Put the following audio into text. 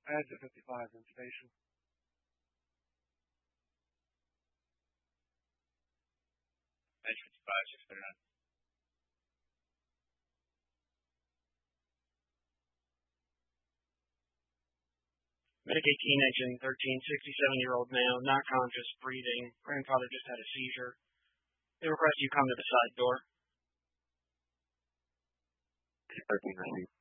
Exit 55, intubation. Exit 55, 639. Medicate teenage and 13, 67-year-old male, not conscious, breathing. Grandfather just had a seizure. They request you come to the side door. 13 received.